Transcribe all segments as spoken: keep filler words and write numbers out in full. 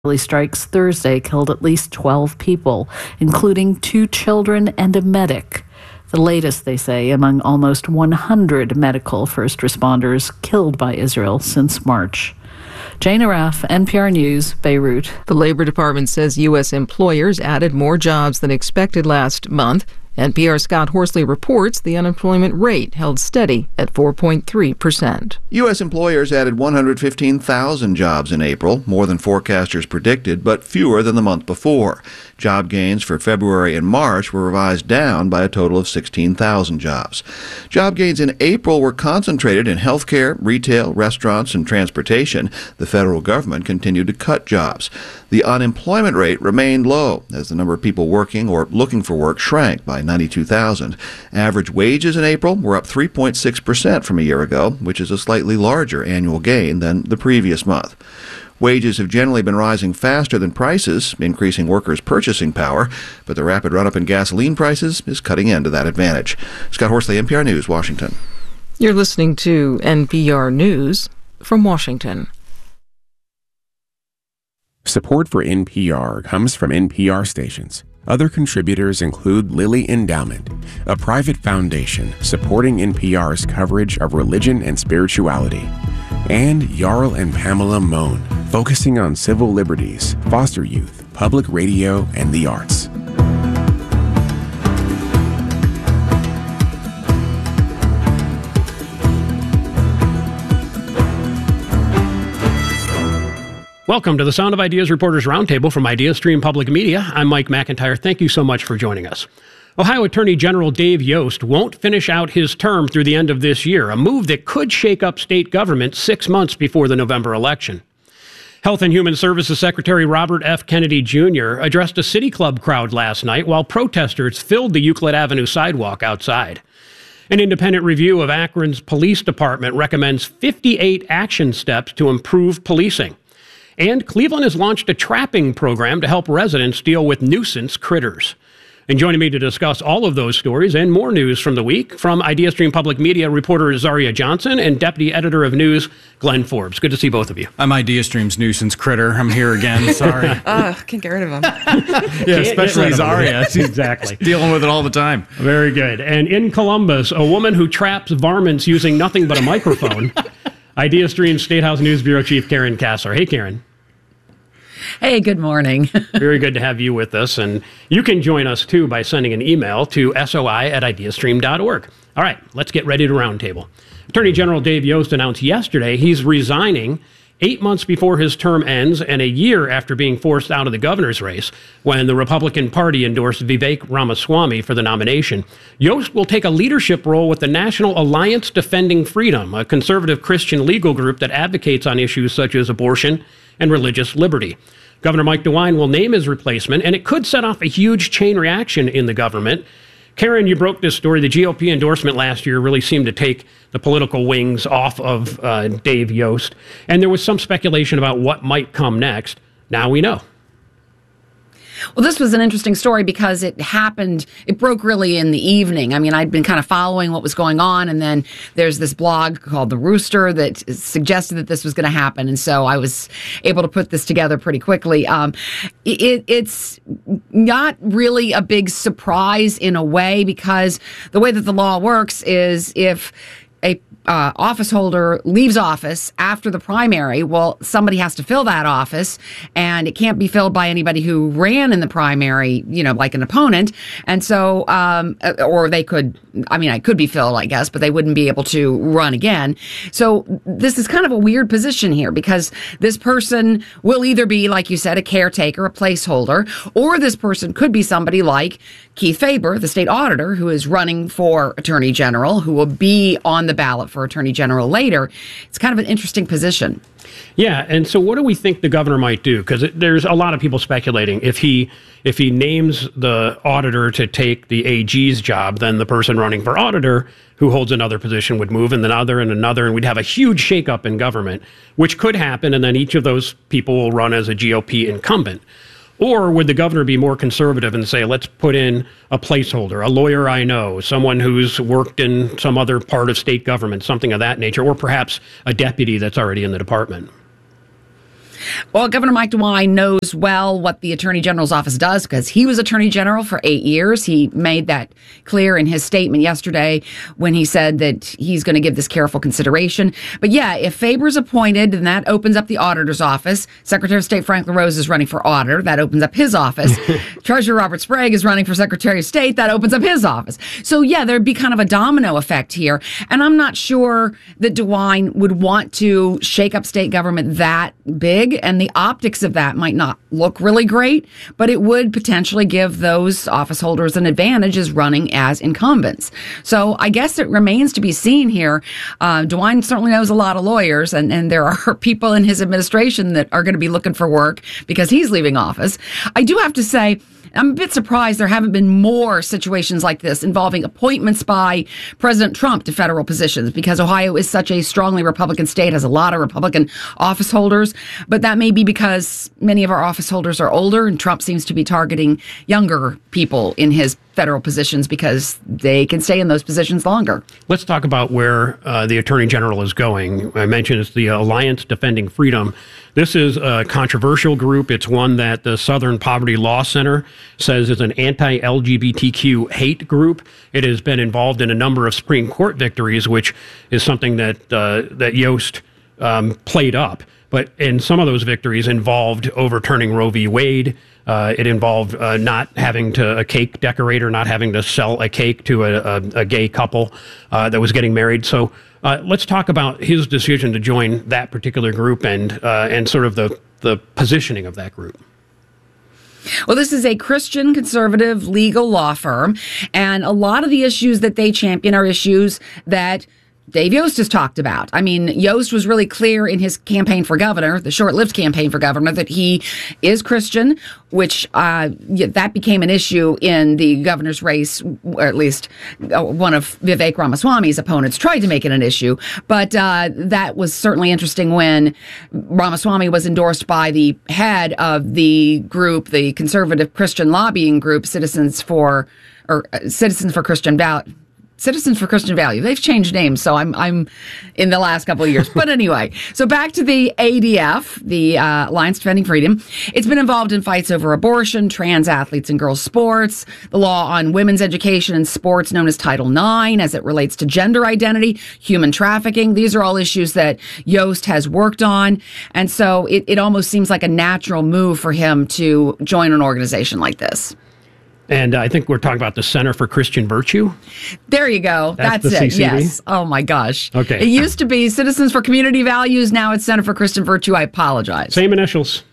strikes Thursday killed at least twelve people, including two children and a medic. The latest, they say, among almost one hundred medical first responders killed by Israel since March. Jane Araf, N P R News, Beirut. The Labor Department says U S employers added more jobs than expected last month. N P R's Scott Horsley reports the unemployment rate held steady at four point three percent. U S employers added one hundred fifteen thousand jobs in April, more than forecasters predicted, but fewer than the month before. Job gains for February and March were revised down by a total of sixteen thousand jobs. Job gains in April were concentrated in healthcare, retail, restaurants, and transportation. The federal government continued to cut jobs. The unemployment rate remained low as the number of people working or looking for work shrank by ninety-two thousand. Average wages in April were up three point six percent from a year ago, which is a slightly larger annual gain than the previous month. Wages have generally been rising faster than prices, increasing workers' purchasing power, but the rapid run-up in gasoline prices is cutting into that advantage. Scott Horsley, N P R News, Washington. You're listening to N P R News from Washington. Support for N P R comes from N P R stations. Other contributors include Lilly Endowment, a private foundation supporting N P R's coverage of religion and spirituality, and Jarl and Pamela Mohn, focusing on civil liberties, foster youth, public radio, and the arts. Welcome to the Sound of Ideas Reporters Roundtable from IdeaStream Public Media. I'm Mike McIntyre. Thank you so much for joining us. Ohio Attorney General Dave Yost won't finish out his term through the end of this year, a move that could shake up state government six months before the November election. Health and Human Services Secretary Robert F. Kennedy Junior addressed a City Club crowd last night while protesters filled the Euclid Avenue sidewalk outside. An independent review of Akron's police department recommends fifty-eight action steps to improve policing. And Cleveland has launched a trapping program to help residents deal with nuisance critters. And joining me to discuss all of those stories and more news from the week, from IdeaStream Public Media reporter Zaria Johnson and deputy editor of news Glenn Forbes. Good to see both of you. I'm IdeaStream's nuisance critter. I'm here again. Sorry. uh, can't get rid of him. Yeah, especially Zaria. She's exactly dealing with it all the time. Very good. And in Columbus, a woman who traps varmints using nothing but a microphone. IdeaStream State House News Bureau Chief Karen Kasser. Hey, Karen. Hey, good morning. Very good to have you with us. And you can join us, too, by sending an email to soi at ideastream dot org. All right, let's get ready to roundtable. Attorney General Dave Yost announced yesterday he's resigning eight months before his term ends and a year after being forced out of the governor's race when the Republican Party endorsed Vivek Ramaswamy for the nomination. Yost will take a leadership role with the National Alliance Defending Freedom, a conservative Christian legal group that advocates on issues such as abortion and religious liberty. Governor Mike DeWine will name his replacement, and it could set off a huge chain reaction in the government. Karen, you broke this story. The G O P endorsement last year really seemed to take the political wings off of uh, Dave Yost, and there was some speculation about what might come next. Now we know. Well, this was an interesting story because it happened, it broke really in the evening. I mean, I'd been kind of following what was going on, and then there's this blog called The Rooster that suggested that this was going to happen, and so I was able to put this together pretty quickly. Um, it, it's not really a big surprise in a way because the way that the law works is if a Uh, office holder leaves office after the primary, well, somebody has to fill that office, and it can't be filled by anybody who ran in the primary, you know, like an opponent. And so, um, or they could, I mean, it could be filled, I guess, but they wouldn't be able to run again. So this is kind of a weird position here because this person will either be, like you said, a caretaker, a placeholder, or this person could be somebody like Keith Faber, the state auditor, who is running for Attorney General, who will be on the ballot for Attorney General later. It's kind of an interesting position. Yeah, and so what do we think the governor might do? Because there's a lot of people speculating if he if he names the auditor to take the A G's job, then the person running for auditor who holds another position would move, and another and another, and we'd have a huge shakeup in government, which could happen, and then each of those people will run as a G O P incumbent. Or would the governor be more conservative and say, let's put in a placeholder, a lawyer I know, someone who's worked in some other part of state government, something of that nature, or perhaps a deputy that's already in the department? Well, Governor Mike DeWine knows well what the Attorney General's office does because he was Attorney General for eight years. He made that clear in his statement yesterday when he said that he's going to give this careful consideration. But yeah, if Faber's appointed, then that opens up the auditor's office. Secretary of State Frank LaRose is running for auditor. That opens up his office. Treasurer Robert Sprague is running for Secretary of State. That opens up his office. So yeah, there'd be kind of a domino effect here. And I'm not sure that DeWine would want to shake up state government that big. And the optics of that might not look really great, but it would potentially give those office holders an advantage as running as incumbents. So I guess it remains to be seen here. Uh, DeWine certainly knows a lot of lawyers, and, and there are people in his administration that are going to be looking for work because he's leaving office. I do have to say, I'm a bit surprised there haven't been more situations like this involving appointments by President Trump to federal positions because Ohio is such a strongly Republican state, has a lot of Republican office holders. But that may be because many of our office holders are older and Trump seems to be targeting younger people in his federal positions because they can stay in those positions longer. Let's talk about where uh, the Attorney General is going. I mentioned it's the Alliance Defending Freedom. This is a controversial group. It's one that the Southern Poverty Law Center says is an anti-L G B T Q hate group. It has been involved in a number of Supreme Court victories, which is something that uh, that Yost um, played up. But in some of those victories involved overturning Roe v. Wade. Uh, it involved uh, not having to a cake decorator, not having to sell a cake to a, a, a gay couple uh, that was getting married. So uh, let's talk about his decision to join that particular group and uh, and sort of the the positioning of that group. Well, this is a Christian conservative legal law firm, and a lot of the issues that they champion are issues that Dave Yost has talked about. I mean, Yost was really clear in his campaign for governor, the short-lived campaign for governor, that he is Christian, which uh, yeah, that became an issue in the governor's race, or at least uh, one of Vivek Ramaswamy's opponents tried to make it an issue. But uh, that was certainly interesting when Ramaswamy was endorsed by the head of the group, the conservative Christian lobbying group, Citizens for or uh, Citizens for Christian Value. Citizens for Christian Value. They've changed names, so I'm I'm in the last couple of years. But anyway, so back to the A D F, the uh, Alliance Defending Freedom. It's been involved in fights over abortion, trans athletes and girls' sports, the law on women's education and sports known as Title nine as it relates to gender identity, human trafficking. These are all issues that Yost has worked on. And so it, it almost seems like a natural move for him to join an organization like this. And I think we're talking about the Center for Christian Virtue. There you go. That's, That's the it. C C V? Yes. Oh, my gosh. Okay. It used to be Citizens for Community Values. Now it's Center for Christian Virtue. I apologize. Same initials.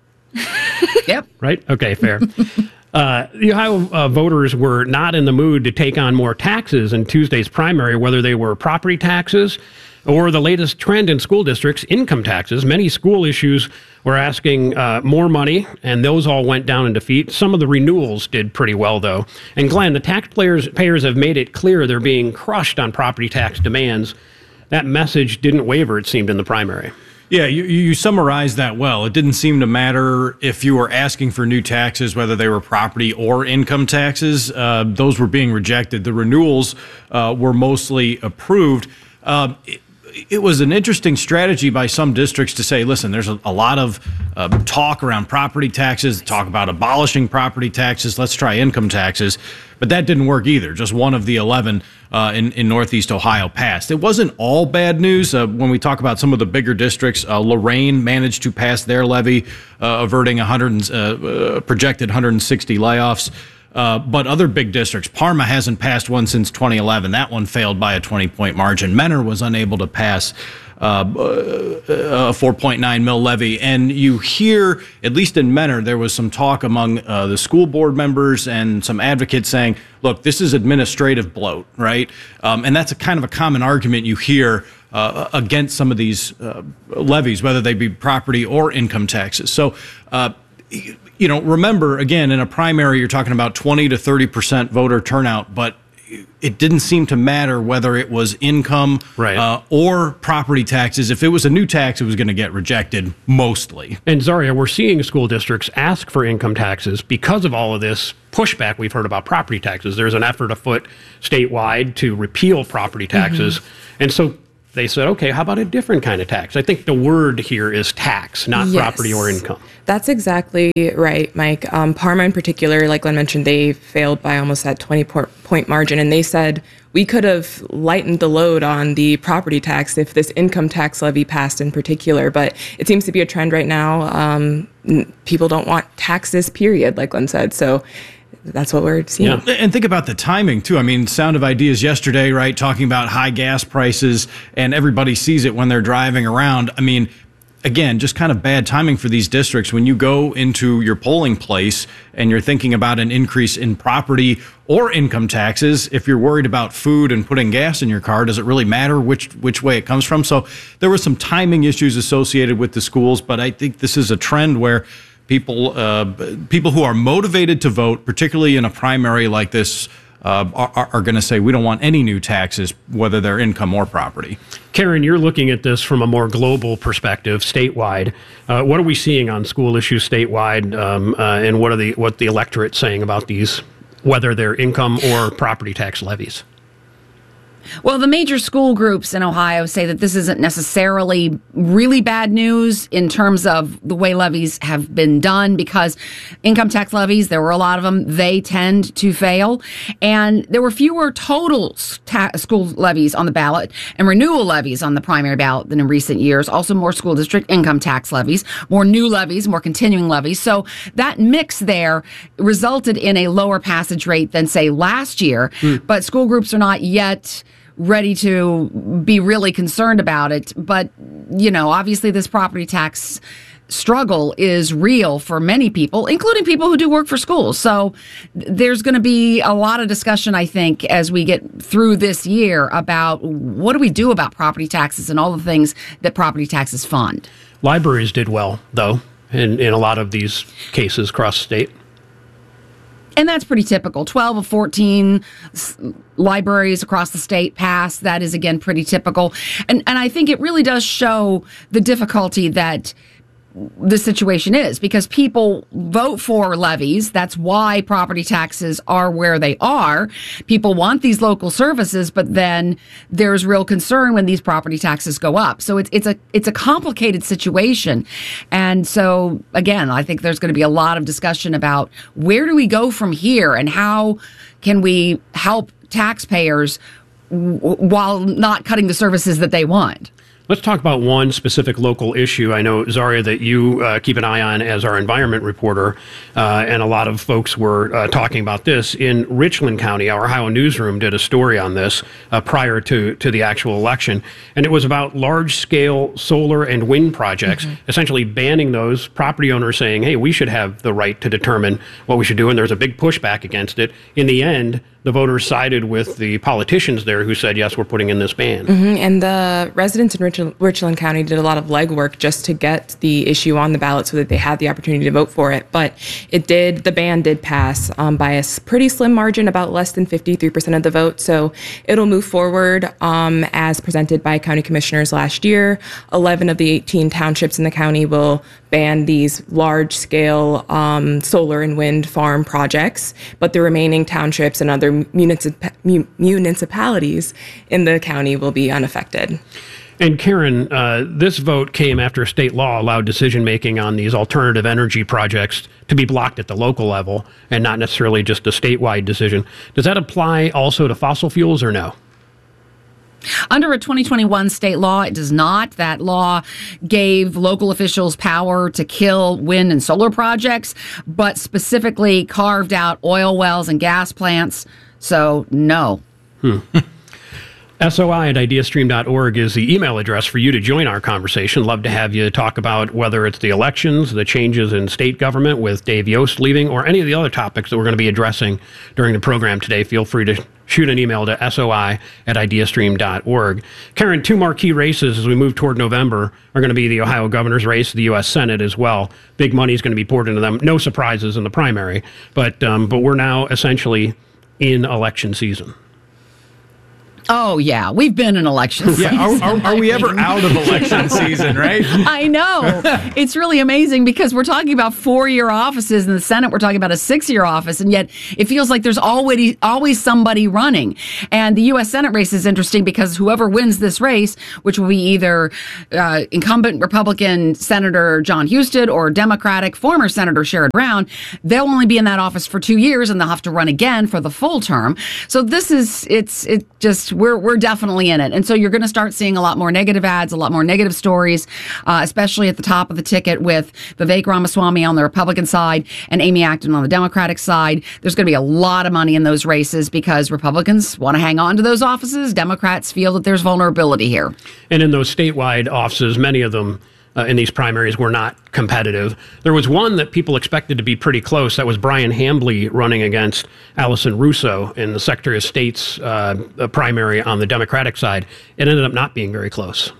Yep. Right? Okay, fair. Uh, the Ohio uh, voters were not in the mood to take on more taxes in Tuesday's primary, whether they were property taxes or the latest trend in school districts, income taxes. Many school issues were asking uh, more money, and those all went down in defeat. Some of the renewals did pretty well, though. And Glenn, the taxpayers payers have made it clear they're being crushed on property tax demands. That message didn't waver, it seemed, in the primary. Yeah, you, you summarized that well. It didn't seem to matter if you were asking for new taxes, whether they were property or income taxes. Uh, those were being rejected. The renewals uh, were mostly approved. Uh, it, It was an interesting strategy by some districts to say, listen, there's a, a lot of uh, talk around property taxes, talk about abolishing property taxes, let's try income taxes. But that didn't work either. Just one of the eleven uh, in, in Northeast Ohio passed. It wasn't all bad news. Uh, when we talk about some of the bigger districts, uh, Lorain managed to pass their levy, uh, averting one hundred, uh, uh, projected one hundred sixty layoffs. Uh, but other big districts, Parma hasn't passed one since twenty eleven. That one failed by a twenty-point margin. Mentor was unable to pass uh, a four point nine mil levy. And you hear, at least in Mentor, there was some talk among uh, the school board members and some advocates saying, look, this is administrative bloat, right? Um, and that's a kind of a common argument you hear uh, against some of these uh, levies, whether they be property or income taxes. So, uh, you know, remember, again, in a primary, you're talking about twenty to thirty percent voter turnout, but it didn't seem to matter whether it was income right. uh, or property taxes. If it was a new tax, it was going to get rejected mostly. And Zaria, we're seeing school districts ask for income taxes because of all of this pushback we've heard about property taxes. There's an effort afoot statewide to repeal property taxes. Mm-hmm. And so they said, okay, how about a different kind of tax? I think the word here is tax, not Yes. property or income. That's exactly right, Mike. Um, Parma in particular, like Glenn mentioned, they failed by almost that twenty point margin. And they said we could have lightened the load on the property tax if this income tax levy passed in particular. But it seems to be a trend right now. Um, people don't want taxes, period, like Glenn said. So that's what we're seeing. Yeah. And think about the timing, too. I mean, Sound of Ideas yesterday, right, talking about high gas prices, and everybody sees it when they're driving around. I mean, again, just kind of bad timing for these districts. When you go into your polling place and you're thinking about an increase in property or income taxes, if you're worried about food and putting gas in your car, does it really matter which which way it comes from? So there were some timing issues associated with the schools, but I think this is a trend where people uh, people who are motivated to vote, particularly in a primary like this, Uh, are, are going to say we don't want any new taxes, whether they're income or property. Karen, you're looking at this from a more global perspective, statewide. Uh, what are we seeing on school issues statewide, um, uh, and what are the what the electorate saying about these, whether they're income or property tax levies? Well, the major school groups in Ohio say that this isn't necessarily really bad news in terms of the way levies have been done, because income tax levies, there were a lot of them, they tend to fail. And there were fewer total ta- school levies on the ballot and renewal levies on the primary ballot than in recent years. Also more school district income tax levies, more new levies, more continuing levies. So that mix there resulted in a lower passage rate than, say, last year. Mm. But school groups are not yet ready to be really concerned about it. But, you know, obviously this property tax struggle is real for many people, including people who do work for schools. So there's going to be a lot of discussion, I think, as we get through this year about what do we do about property taxes and all the things that property taxes fund. Libraries did well, though, in, in a lot of these cases across the state. And that's pretty typical. twelve of fourteen s- libraries across the state passed. That is, again, pretty typical. And and I think it really does show the difficulty that the situation is, because people vote for levies. That's why property taxes are where they are. People want these local services, but then there's real concern when these property taxes go up. So it's it's a it's a complicated situation. And so again, I think there's going to be a lot of discussion about where do we go from here and how can we help taxpayers w- while not cutting the services that they want. Let's talk about one specific local issue. I know, Zaria, that you uh, keep an eye on as our environment reporter, uh, and a lot of folks were uh, talking about this. In Richland County, our Ohio Newsroom did a story on this uh, prior to, to the actual election, and it was about large-scale solar and wind projects, mm-hmm. essentially banning those, property owners saying, hey, we should have the right to determine what we should do, and there's a big pushback against it. In the end, the voters sided with the politicians there who said, yes, we're putting in this ban. Mm-hmm. And the residents in Rich- Richland County did a lot of legwork just to get the issue on the ballot so that they had the opportunity to vote for it. But it did, the ban did pass um, by a pretty slim margin, about less than fifty-three percent of the vote. So it'll move forward um, as presented by county commissioners last year. eleven of the eighteen townships in the county will ban these large-scale um, solar and wind farm projects, but the remaining townships and other municip- municipalities in the county will be unaffected. And Karen, uh, this vote came after state law allowed decision-making on these alternative energy projects to be blocked at the local level and not necessarily just a statewide decision. Does that apply also to fossil fuels or no? Under a twenty twenty-one state law, it does not. That law gave local officials power to kill wind and solar projects, but specifically carved out oil wells and gas plants. So, no. Hmm. S O I at ideastream dot org is the email address for you to join our conversation. Love to have you talk about whether it's the elections, the changes in state government with Dave Yost leaving, or any of the other topics that we're going to be addressing during the program today. Feel free to shoot an email to S O I at ideastream dot org. Karen, two marquee races as we move toward November are going to be the Ohio governor's race, the U S Senate as well. Big money is going to be poured into them. No surprises in the primary, but um, but we're now essentially in election season. Oh, yeah. We've been in election season. Yeah, are, are, are we ever out of election season, right? I know. It's really amazing because we're talking about four-year offices. In the Senate, we're talking about a six-year office, and yet it feels like there's always, always somebody running. And the U S Senate race is interesting because whoever wins this race, which will be either uh, incumbent Republican Senator John Husted or Democratic former Senator Sherrod Brown, they'll only be in that office for two years, and they'll have to run again for the full term. So this is, it's, it just, we're we're definitely in it. And so you're going to start seeing a lot more negative ads, a lot more negative stories, uh, especially at the top of the ticket with Vivek Ramaswamy on the Republican side and Amy Acton on the Democratic side. There's going to be a lot of money in those races because Republicans want to hang on to those offices. Democrats feel that there's vulnerability here. And in those statewide offices, many of them Uh, in these primaries were not competitive. There was one that people expected to be pretty close. That was Brian Hambly running against Allison Russo in the Secretary of State's uh, primary on the Democratic side. It ended up not being very close.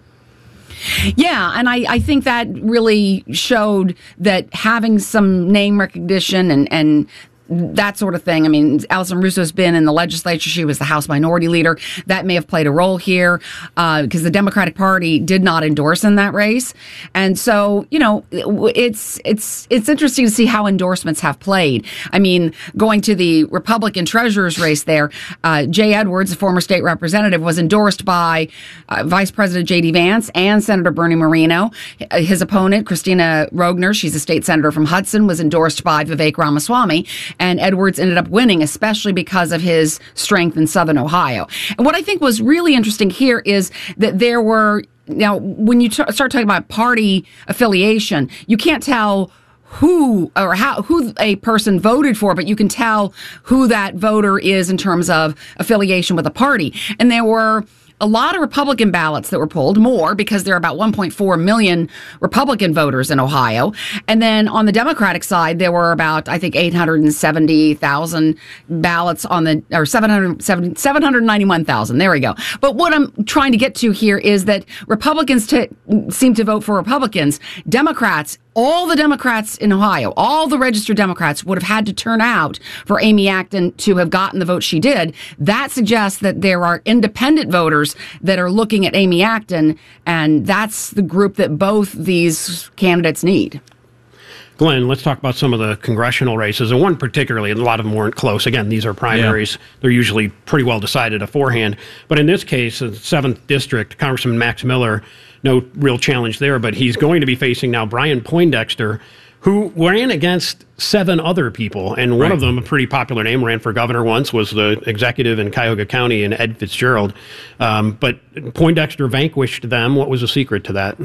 Yeah, and I, I think that really showed that having some name recognition and, and that sort of thing. I mean, Allison Russo's been in the legislature. She was the House Minority Leader. That may have played a role here uh, because the Democratic Party did not endorse in that race. And so, you know, it's it's it's interesting to see how endorsements have played. I mean, going to the Republican treasurer's race there, uh, Jay Edwards, a former state representative, was endorsed by uh, Vice President J D Vance and Senator Bernie Moreno. His opponent, Christina Rogner, she's a state senator from Hudson, was endorsed by Vivek Ramaswamy. And Edwards ended up winning, especially because of his strength in Southern Ohio. And what I think was really interesting here is that there were, now, when you t- start talking about party affiliation, you can't tell who or how who a person voted for, but you can tell who that voter is in terms of affiliation with a party. And there were a lot of Republican ballots that were pulled, more because there are about one point four million Republican voters in Ohio. And then on the Democratic side, there were about, I think, eight hundred seventy thousand ballots on the, or seven hundred ninety-one thousand. There we go. But what I'm trying to get to here is that Republicans t- seem to vote for Republicans. Democrats, all the Democrats in Ohio, all the registered Democrats would have had to turn out for Amy Acton to have gotten the vote she did. That suggests that there are independent voters that are looking at Amy Acton, and that's the group that both these candidates need. Glenn, let's talk about some of the congressional races, and one particularly, and a lot of them weren't close. Again, these are primaries. Yeah. They're usually pretty well decided beforehand. But in this case, the seventh District, Congressman Max Miller, no real challenge there, but he's going to be facing now Brian Poindexter, who ran against seven other people, and one right. of them, a pretty popular name, ran for governor once, was the executive in Cuyahoga County, and Ed Fitzgerald. Um, but Poindexter vanquished them. What was the secret to that?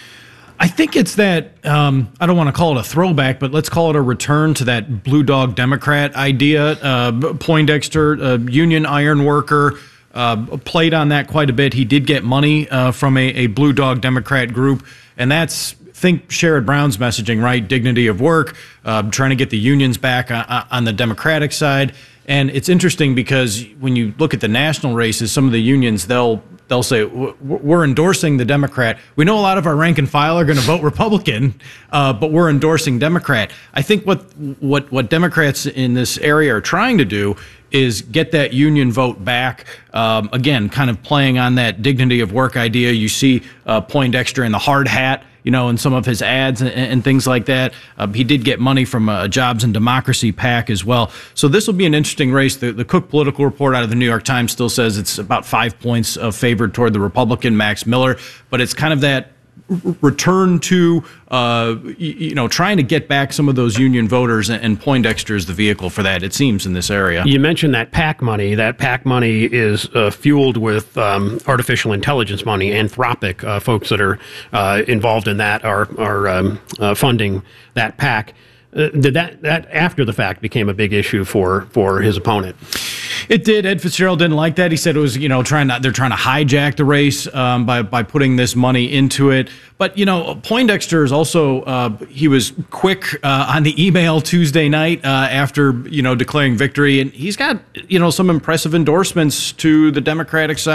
I think it's that, um, I don't want to call it a throwback, but let's call it a return to that Blue Dog Democrat idea. Uh, Poindexter, a union iron worker, uh, played on that quite a bit. He did get money uh, from a, a Blue Dog Democrat group, and that's, think Sherrod Brown's messaging, right? Dignity of work, uh, trying to get the unions back on, on the Democratic side. And it's interesting because when you look at the national races, some of the unions, they'll they'll say, we're endorsing the Democrat. We know a lot of our rank and file are going to vote Republican, uh, but we're endorsing Democrat. I think what what what Democrats in this area are trying to do is get that union vote back. Um, again, kind of playing on that dignity of work idea. You see uh, Poindexter in the hard hat, you know, in some of his ads and, and things like that. Uh, he did get money from a Jobs and Democracy PAC as well. So this will be an interesting race. The, the Cook Political Report out of the New York Times still says it's about five points uh, favored toward the Republican Max Miller, but it's kind of that return to, uh, you know, trying to get back some of those union voters, and Poindexter is the vehicle for that, it seems, in this area. You mentioned that PAC money. That PAC money is uh, fueled with um, artificial intelligence money. Anthropic, uh, folks that are uh, involved in that are, are um, uh, funding that PAC. Uh, did that, that after the fact became a big issue for, for his opponent? It did. Ed Fitzgerald didn't like that. He said it was, you know, trying to, they're trying to hijack the race um, by, by putting this money into it. But, you know, Poindexter is also, uh, he was quick uh, on the email Tuesday night uh, after, you know, declaring victory. And he's got, you know, some impressive endorsements to the Democratic side.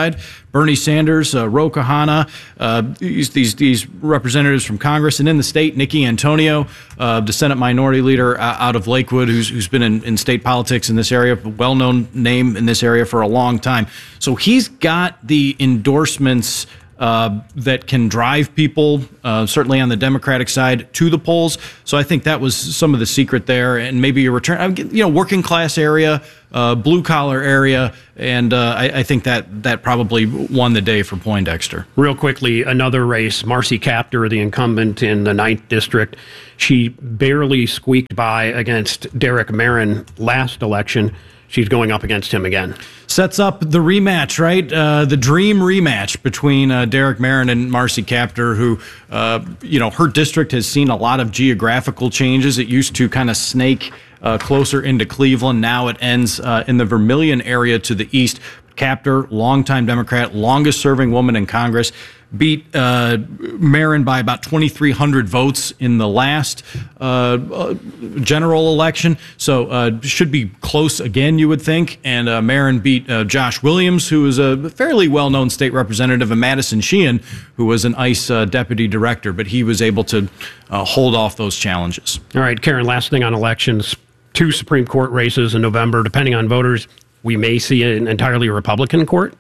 Bernie Sanders, uh, Ro Khanna, uh, these, these these representatives from Congress, and in the state, Nikki Antonio, uh, the Senate Minority Leader uh, out of Lakewood, who's who's been in, in state politics in this area, a well-known name in this area for a long time. So he's got the endorsements Uh, that can drive people, uh, certainly on the Democratic side, to the polls. So I think that was some of the secret there, and maybe a return, you know, working class area, uh, blue collar area, and uh, I, I think that that probably won the day for Poindexter. Real quickly, another race, Marcy Kaptur, the incumbent in the ninth District, she barely squeaked by against Derek Marin last election. She's going up against him again. Sets up the rematch, right? Uh, the dream rematch between uh, Derek Marin and Marcy Kaptur, who, uh, you know, her district has seen a lot of geographical changes. It used to kind of snake uh, closer into Cleveland. Now it ends uh, in the Vermilion area to the east. Kaptur, longtime Democrat, longest serving woman in Congress, beat uh, Marin by about twenty-three hundred votes in the last uh, uh, general election. So uh, should be close again, you would think. And uh, Marin beat uh, Josh Williams, who is a fairly well-known state representative, and Madison Sheehan, who was an ICE uh, deputy director. But he was able to uh, hold off those challenges. All right, Karen, last thing on elections. Two Supreme Court races in November. Depending on voters, we may see an entirely Republican court.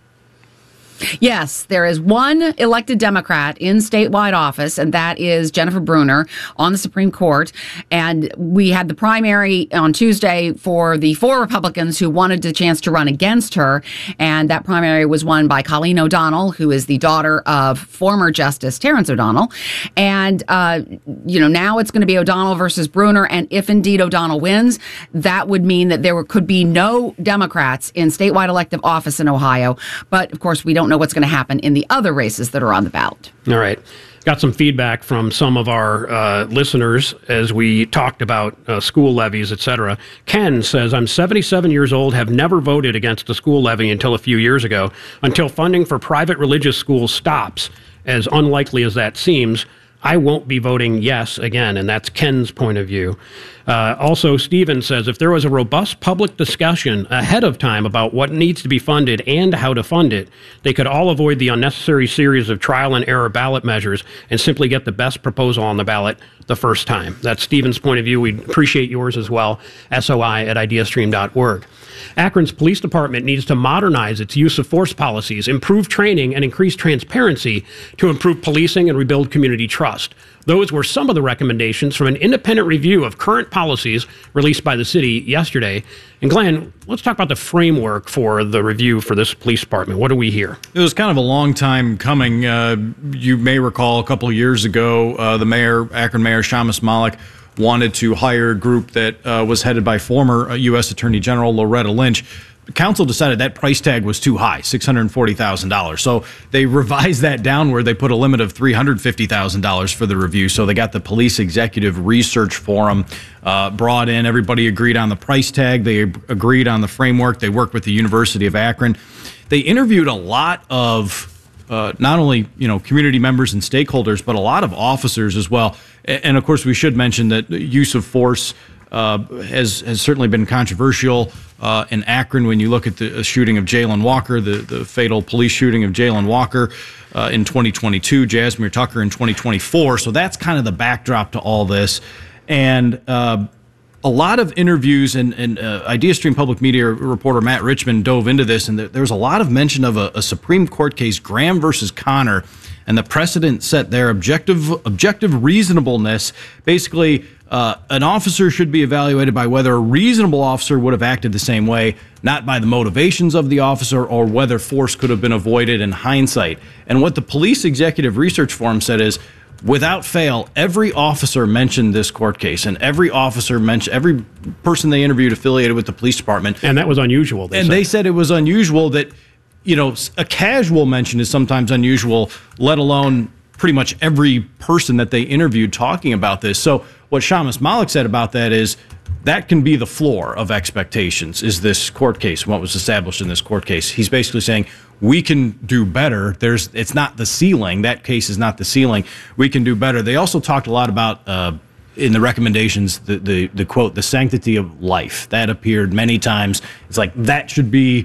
Yes, there is one elected Democrat in statewide office, and that is Jennifer Brunner on the Supreme Court. And we had the primary on Tuesday for the four Republicans who wanted the chance to run against her. And that primary was won by Colleen O'Donnell, who is the daughter of former Justice Terrence O'Donnell. And, uh, you know, now it's going to be O'Donnell versus Brunner. And if indeed O'Donnell wins, that would mean that there could be no Democrats in statewide elective office in Ohio. But, of course, we don't know what's going to happen in the other races that are on the ballot. All right. Got some feedback from some of our uh, listeners as we talked about uh, school levies, et cetera. Ken says, I'm seventy-seven years old, have never voted against a school levy until a few years ago. Until funding for private religious schools stops, as unlikely as that seems, I won't be voting yes again, and that's Ken's point of view. Uh, also, Stephen says, if there was a robust public discussion ahead of time about what needs to be funded and how to fund it, they could all avoid the unnecessary series of trial and error ballot measures and simply get the best proposal on the ballot the first time. That's Stephen's point of view. We appreciate yours as well. S O I at ideastream dot org. Akron's police department needs to modernize its use of force policies, improve training, and increase transparency to improve policing and rebuild community trust. Those were some of the recommendations from an independent review of current policies released by the city yesterday. And Glenn, let's talk about the framework for the review for this police department. What do we hear? It was kind of a long time coming. Uh, you may recall a couple of years ago, uh, the mayor, Akron Mayor Shamus Malik, wanted to hire a group that uh, was headed by former uh, U S Attorney General Loretta Lynch. Council decided that price tag was too high, six hundred forty thousand dollars. So they revised that downward. They put a limit of three hundred fifty thousand dollars for the review. So they got the Police Executive Research Forum uh, brought in. Everybody agreed on the price tag. They agreed on the framework. They worked with the University of Akron. They interviewed a lot of uh, not only, you know, community members and stakeholders, but a lot of officers as well. And of course, we should mention that use of force uh, has has certainly been controversial uh, in Akron. When you look at the shooting of Jayland Walker, the, the fatal police shooting of Jayland Walker uh, in twenty twenty-two, Jasmine Tucker in twenty twenty-four. So that's kind of the backdrop to all this. And uh, a lot of interviews, and, and uh, IdeaStream Public Media reporter Matt Richmond dove into this, and there, there was a lot of mention of a, a Supreme Court case, Graham versus Connor, and the precedent set there, objective objective reasonableness. Basically, uh, an officer should be evaluated by whether a reasonable officer would have acted the same way, not by the motivations of the officer or whether force could have been avoided in hindsight. And what the Police Executive Research Forum said is, without fail, every officer mentioned this court case, and every officer mentioned, every person they interviewed affiliated with the police department. And that was unusual. They and said. they said it was unusual that, you know, a casual mention is sometimes unusual, let alone pretty much every person that they interviewed talking about this. So what Shamus Malik said about that is that can be the floor of expectations, is this court case, what was established in this court case. He's basically saying we can do better. There's, it's not the ceiling. That case is not the ceiling. We can do better. They also talked a lot about, uh, in the recommendations, the, the, the quote, the sanctity of life. That appeared many times. It's like that should be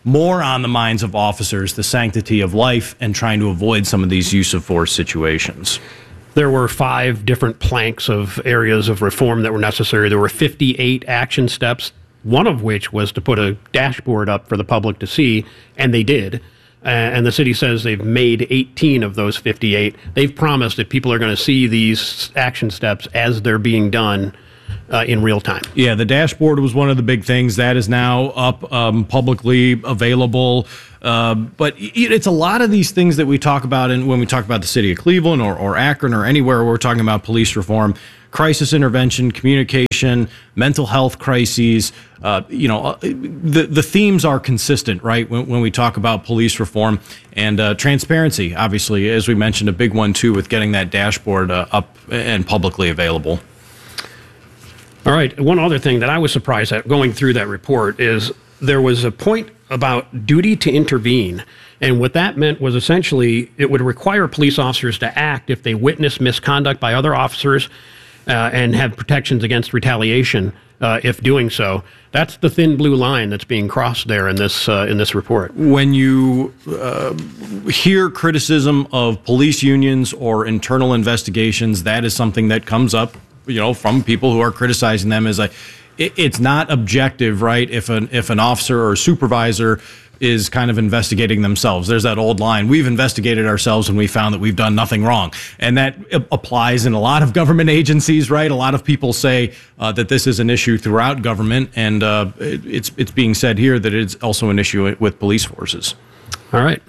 more on the minds of officers the sanctity of life and trying to avoid some of these use of force situations. There were five different planks of areas of reform that were necessary. There were fifty-eight action steps, one of which was to put a dashboard up for the public to see, and they did. Uh, and the city says they've made eighteen of those fifty-eight. They've promised that people are going to see these action steps as they're being done uh, in real time. Yeah, the dashboard was one of the big things. That is now up um, publicly available. Uh, but it's a lot of these things that we talk about in, when we talk about the city of Cleveland or, or Akron or anywhere where we're talking about police reform. Crisis intervention, communication, mental health crises. Uh, you know, the the themes are consistent, right? When, when we talk about police reform and uh, transparency, obviously, as we mentioned, a big one too with getting that dashboard uh, up and publicly available. All right. One other thing that I was surprised at going through that report is there was a point about duty to intervene. And what that meant was essentially it would require police officers to act if they witness misconduct by other officers uh, and have protections against retaliation uh, if doing so. That's the thin blue line that's being crossed there in this uh, in this report. When you uh, hear criticism of police unions or internal investigations, that is something that comes up, you know, from people who are criticizing them as a it's not objective, right? If an if an officer or supervisor is kind of investigating themselves. There's that old line, we've investigated ourselves and we found that we've done nothing wrong. And that applies in a lot of government agencies, right? A lot of people say uh, that this is an issue throughout government, and uh, it, it's it's being said here that it's also an issue with police forces. All right.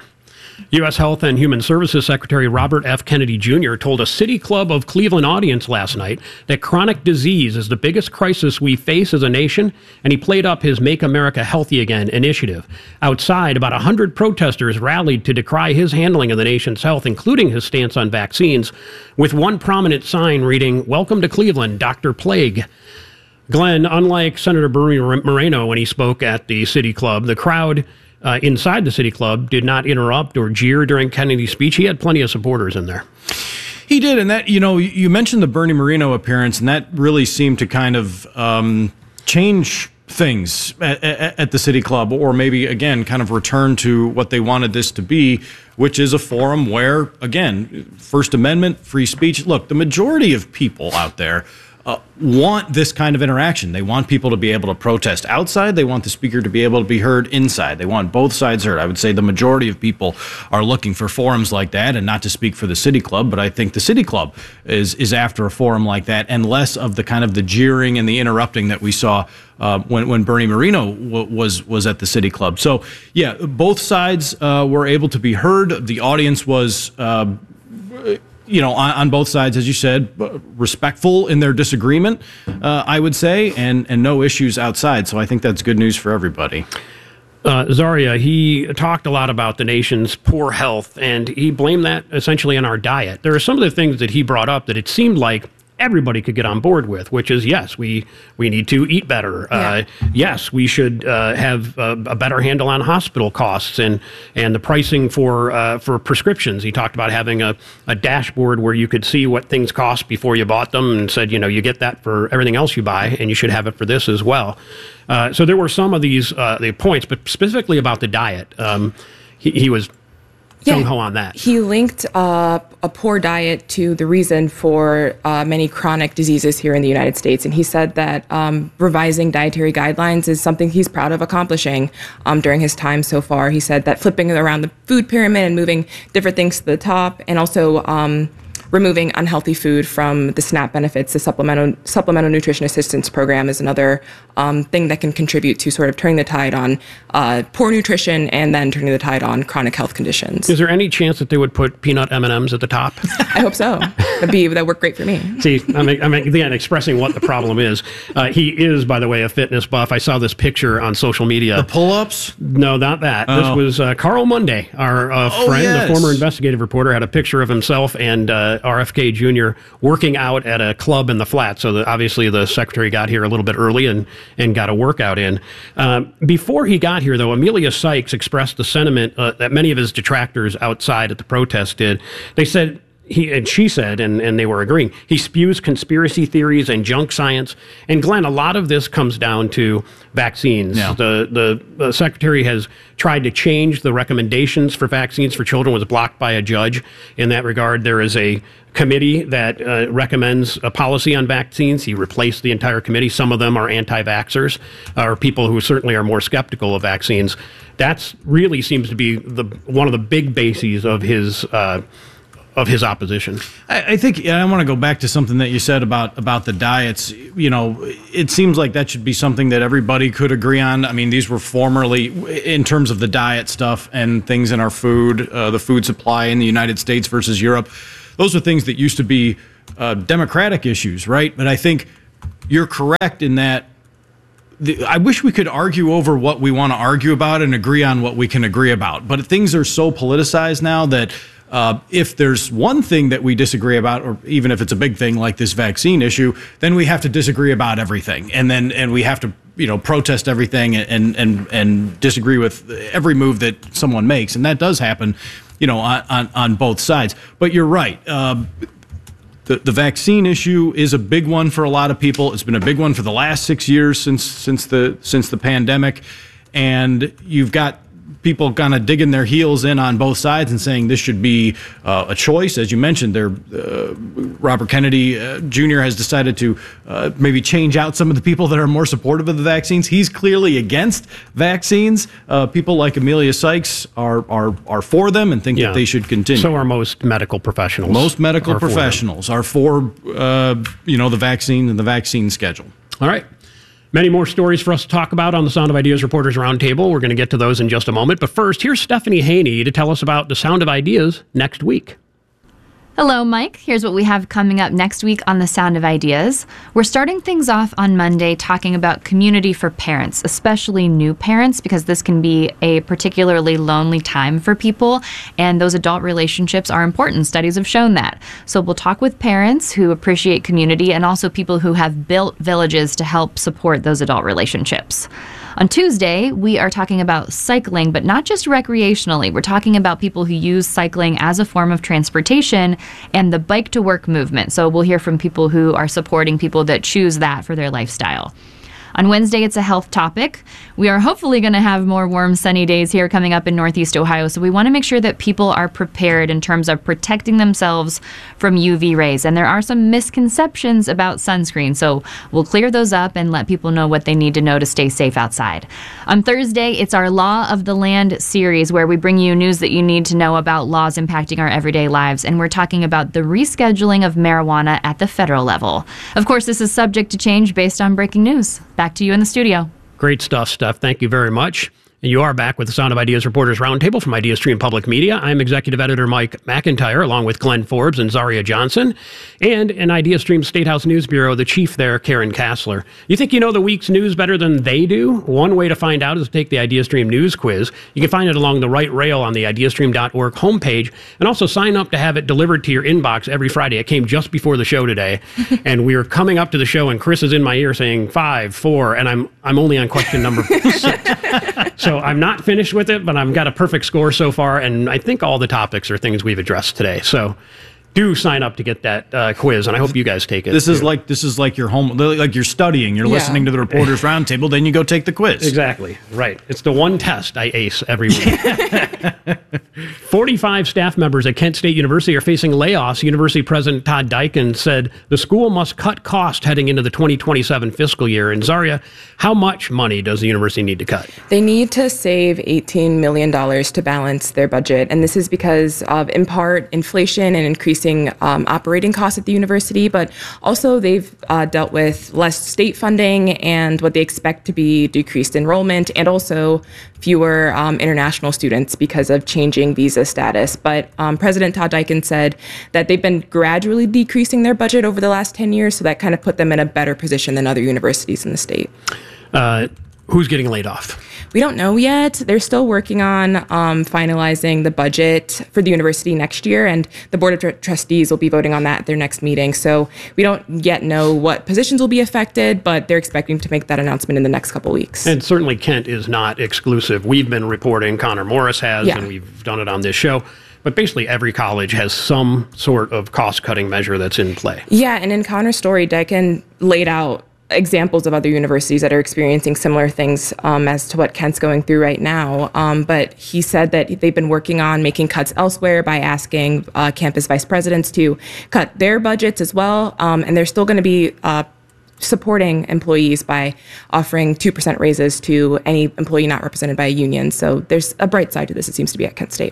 U S Health and Human Services Secretary Robert F. Kennedy Junior told a City Club of Cleveland audience last night that chronic disease is the biggest crisis we face as a nation, and he played up his Make America Healthy Again initiative. Outside, about one hundred protesters rallied to decry his handling of the nation's health, including his stance on vaccines, with one prominent sign reading, "Welcome to Cleveland, Doctor Plague." Glenn, unlike Senator Bernie Moreno when he spoke at the City Club, the crowd Uh, inside the City Club did not interrupt or jeer during Kennedy's speech. He had plenty of supporters in there. He did, and that, you know, you mentioned the Bernie Moreno appearance, and that really seemed to kind of um, change things at, at, at the City Club, or maybe, again, kind of return to what they wanted this to be, which is a forum where, again, First Amendment, free speech. Look, the majority of people out there Uh, want this kind of interaction. They want people to be able to protest outside. They want the speaker to be able to be heard inside. They want both sides heard. I would say the majority of people are looking for forums like that, and not to speak for the City Club, but I think the City Club is is after a forum like that, and less of the kind of the jeering and the interrupting that we saw uh, when when Bernie Moreno w- was was at the City Club. So yeah, both sides uh, were able to be heard. The audience was Uh, you know, on, on both sides, as you said, respectful in their disagreement, uh, I would say, and, and no issues outside. So I think that's good news for everybody. Uh, Zaria, he talked a lot about the nation's poor health, and he blamed that essentially on our diet. There are some of the things that he brought up that it seemed like everybody could get on board with, which is, yes, we, we need to eat better. Yeah. Uh, yes, we should uh, have a, a better handle on hospital costs and, and the pricing for uh, for prescriptions. He talked about having a, a dashboard where you could see what things cost before you bought them, and said, you know, you get that for everything else you buy, and you should have it for this as well. Uh, so there were some of these uh, the points, but specifically about the diet. Um, he, he was gung-ho on that. He linked uh, a poor diet to the reason for uh, many chronic diseases here in the United States. And he said that um, revising dietary guidelines is something he's proud of accomplishing um, during his time so far. He said that flipping around the food pyramid and moving different things to the top, and also um, removing unhealthy food from the SNAP benefits, the Supplemental Supplemental Nutrition Assistance Program, is another um, thing that can contribute to sort of turning the tide on uh, poor nutrition and then turning the tide on chronic health conditions. Is there any chance that they would put peanut M and M's at the top? I hope so. That'd be, that'd work great for me. See, I'm, I'm again expressing what the problem is. Uh, he is, by the way, a fitness buff. I saw this picture on social media. The pull-ups? No, not that. Oh. This was uh, Carl Monday, our uh, oh, friend, yes. the former investigative reporter, had a picture of himself and uh, R F K Junior working out at a club in the Flats. So the, obviously the secretary got here a little bit early and, and got a workout in. Um, before he got here, though, Amelia Sykes expressed the sentiment uh, that many of his detractors outside at the protest did. They said he and she said, and, and they were agreeing, he spews conspiracy theories and junk science. And Glenn, a lot of this comes down to vaccines. Yeah. The, the the secretary has tried to change the recommendations for vaccines for children, was blocked by a judge. In that regard, there is a committee that uh, recommends a policy on vaccines. He replaced the entire committee. Some of them are anti-vaxxers, or people who certainly are more skeptical of vaccines. That's really seems to be the one of the big bases of his uh, of his opposition. I, I think I want to go back to something that you said about about the diets. You know, it seems like that should be something that everybody could agree on. I mean, these were formerly, in terms of the diet stuff and things in our food, uh, the food supply in the United States versus Europe. Those are things that used to be uh, democratic issues, right? But I think you're correct in that. The, I wish we could argue over what we want to argue about and agree on what we can agree about. But things are so politicized now that uh, if there's one thing that we disagree about, or even if it's a big thing like this vaccine issue, then we have to disagree about everything. And then and we have to, you know, protest everything and and and disagree with every move that someone makes. And that does happen, you know, on, on, on both sides. But you're right. Uh, The, the vaccine issue is a big one for a lot of people. It's been a big one for the last six years since since the since the pandemic, and you've got people kind of digging their heels in on both sides and saying this should be uh, a choice. As you mentioned, there, uh, Robert Kennedy uh, Junior has decided to uh, maybe change out some of the people that are more supportive of the vaccines. He's clearly against vaccines. Uh, people like Amelia Sykes are are are for them and think Yeah. that they should continue. So are most medical professionals. Most medical are for them. professionals are for, uh, you know, the vaccine and the vaccine schedule. All right. Many more stories for us to talk about on the Sound of Ideas Reporters Roundtable. We're going to get to those in just a moment. But first, here's Stephanie Haney to tell us about the Sound of Ideas next week. Hello, Mike. Here's what we have coming up next week on The Sound of Ideas. We're starting things off on Monday talking about community for parents, especially new parents, because this can be a particularly lonely time for people, and those adult relationships are important. Studies have shown that. So we'll talk with parents who appreciate community and also people who have built villages to help support those adult relationships. On Tuesday, we are talking about cycling, but not just recreationally. We're talking about people who use cycling as a form of transportation and the bike to work movement. So we'll hear from people who are supporting people that choose that for their lifestyle. On Wednesday, it's a health topic. We are hopefully going to have more warm, sunny days here coming up in Northeast Ohio, so we want to make sure that people are prepared in terms of protecting themselves from U V rays. And there are some misconceptions about sunscreen, so we'll clear those up and let people know what they need to know to stay safe outside. On Thursday, it's our Law of the Land series, where we bring you news that you need to know about laws impacting our everyday lives, and we're talking about the rescheduling of marijuana at the federal level. Of course, this is subject to change based on breaking news. Back to you in the studio. Great stuff, Steph. Thank you very much. And you are back with the Sound of Ideas Reporters Roundtable from IdeaStream Public Media. I'm Executive Editor Mike McIntyre, along with Glenn Forbes and Zaria Johnson, and in IdeaStream Statehouse News Bureau, the chief there, Karen Kassler. You think you know the week's news better than they do? One way to find out is to take the IdeaStream News Quiz. You can find it along the right rail on the ideastream dot org homepage, and also sign up to have it delivered to your inbox every Friday. It came just before the show today, and we were coming up to the show, and Chris is in my ear saying five, four, and I'm I'm only on question number six. So I'm not finished with it, but I've got a perfect score so far, and I think all the topics are things we've addressed today. So do sign up to get that uh, quiz, and I hope you guys take it. This too. is like this is like your home, like you're studying. You're Yeah. listening to the Reporters Roundtable, then you go take the quiz. Exactly. Right. It's the one test I ace every week. forty-five staff members at Kent State University are facing layoffs. University President Todd Dykin said the school must cut costs heading into the twenty twenty-seven fiscal year. And Zaria, how much money does the university need to cut? They need to save eighteen million dollars to balance their budget. And this is because of, in part, inflation and increasing um, operating costs at the university, but also they've uh, dealt with less state funding and what they expect to be decreased enrollment, and also fewer um, international students because of changing visa status. But um, President Todd Dykin said that they've been gradually decreasing their budget over the last ten years, so that kind of put them in a better position than other universities in the state. Uh, who's getting laid off? We don't know yet. They're still working on um, finalizing the budget for the university next year, and the Board of Tr- Trustees will be voting on that at their next meeting. So we don't yet know what positions will be affected, but they're expecting to make that announcement in the next couple weeks. And certainly Kent is not exclusive. We've been reporting, Connor Morris has, Yeah. and we've done it on this show. but basically every college has some sort of cost-cutting measure that's in play. Yeah, and in Counter Story, Daikin laid out examples of other universities that are experiencing similar things um, as to what Kent's going through right now. Um, but he said that they've been working on making cuts elsewhere by asking uh, campus vice presidents to cut their budgets as well. Um, and they're still going to be uh, supporting employees by offering two percent raises to any employee not represented by a union. So there's a bright side to this, it seems to be, at Kent State.